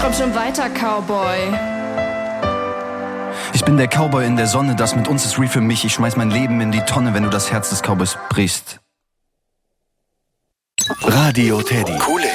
Komm schon weiter, Cowboy. Ich bin der Cowboy in der Sonne, das mit uns ist real für mich. Ich schmeiß mein Leben in die Tonne, wenn du das Herz des Cowboys brichst. Radio Teddy. Coole